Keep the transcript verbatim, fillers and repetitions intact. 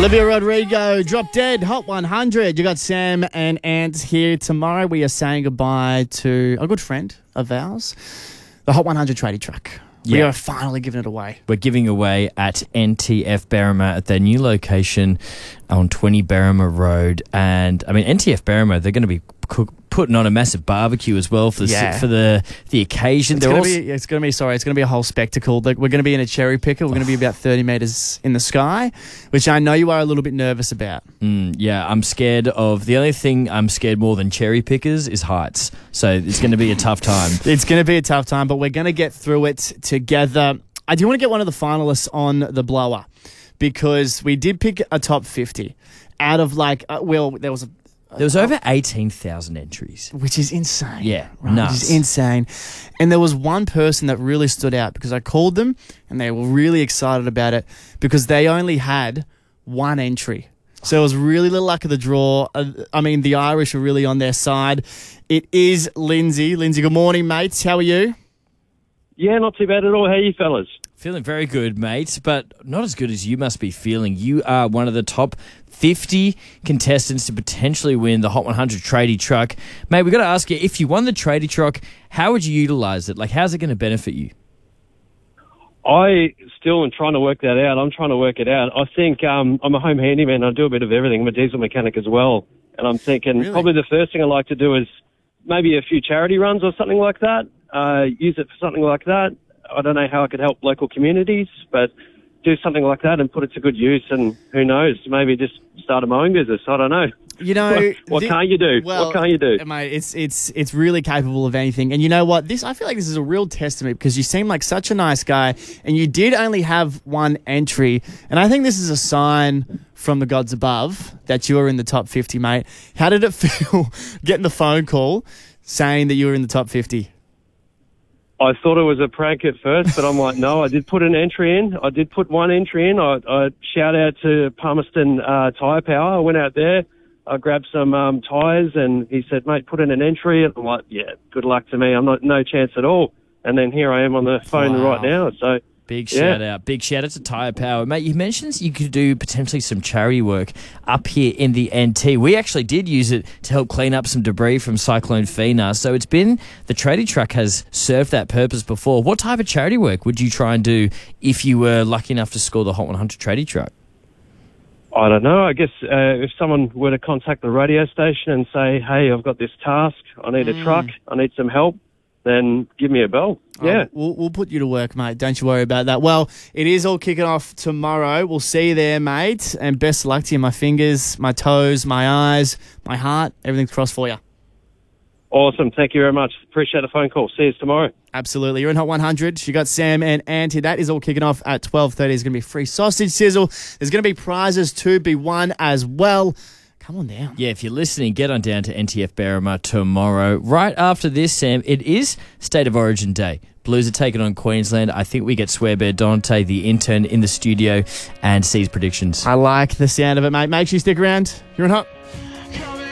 Olivia Rodrigo, Drop Dead, Hot one hundred. You got Sam and Ant here. Tomorrow we are saying goodbye to a good friend of ours, the Hot one hundred tradie truck. We Yeah. are finally giving it away. We're giving away at N T F Berrima at their new location on twenty Berrima Road. And, I mean, N T F Berrima, they're going to be cook, putting on a massive barbecue as well for the Yeah. for the the occasion. It's They're going to also, be, it's going to be, sorry, it's going to be a whole spectacle. Like, we're going to be in a cherry picker. We're going to be about thirty metres in the sky, which I know you are a little bit nervous about. mm, yeah, I'm scared of... The only thing I'm scared more than cherry pickers is heights. So it's going to be a tough time. It's going to be a tough time, but we're going to get through it together. I do want to get one of the finalists on the blower because we did pick a top fifty out of like, uh, well, there was a... There was over eighteen thousand entries. Which is insane. Yeah, right? nuts. Which is insane. And there was one person that really stood out because I called them and they were really excited about it because they only had one entry. So it was really the luck of the draw. Uh, I mean, the Irish are really on their side. It is Lindsay. Lindsay, good morning, mates. How are you? Yeah, not too bad at all. How are you fellas? Feeling very good, mate, but not as good as you must be feeling. You are one of the top fifty contestants to potentially win the Hot one hundred tradie truck. Mate, we've got to ask you, if you won the tradie truck, how would you utilise it? Like, how's it going to benefit you? I still am trying to work that out. I'm trying to work it out. I think um, I'm a home handyman. I do a bit of everything. I'm a diesel mechanic as well. And I'm thinking Really? probably the first thing I'd like to do is maybe a few charity runs or something like that. Uh, use it for something like that. I don't know how I could help local communities, but do something like that and put it to good use. And who knows, maybe just start a mowing business. I don't know. You know, What, what thi- can't you do? Well, what can't you do? Mate, it's it's it's really capable of anything. And you know what? This I feel like this is a real testament because you seem like such a nice guy and you did only have one entry. And I think this is a sign from the gods above that you are in the top fifty, mate. How did it feel getting the phone call saying that you were in the top fifty? I thought it was a prank at first, but I'm like, no, I did put an entry in. I did put one entry in. I, I shout out to Palmerston uh, Tyre Power. I went out there. I grabbed some um, tyres, and he said, mate, put in an entry. And I'm like, yeah, good luck to me. I'm not no chance at all. And then here I am on the phone Wow. right now. So Big Yeah. shout out. Big shout out to Tyre Power. Mate, you mentioned you could do potentially some charity work up here in the N T. We actually did use it to help clean up some debris from Cyclone Fina. So it's been, the tradie truck has served that purpose before. What type of charity work would you try and do if you were lucky enough to score the Hot one hundred tradie truck? I don't know. I guess uh, if someone were to contact the radio station and say, hey, I've got this task, I need a truck, I need some help, then give me a bell. Yeah. Oh, we'll, we'll put you to work, mate. Don't you worry about that. Well, it is all kicking off tomorrow. We'll see you there, mate. And best of luck to you. My fingers, my toes, my eyes, my heart, everything's crossed for you. Awesome. Thank you very much. Appreciate the phone call. See you tomorrow. Absolutely. You're in Hot one hundred. You got Sam and Auntie. That is all kicking off at twelve thirty. There's going to be free sausage sizzle. There's going to be prizes to be won as well. Come on down. Yeah, if you're listening, get on down to N T F Berrima tomorrow. Right after this, Sam, it is State of Origin Day. Blues are taking on Queensland. I think we get Swearbear Dante, the intern, in the studio and sees predictions. I like the sound of it, mate. Make sure you stick around. You're in Hot.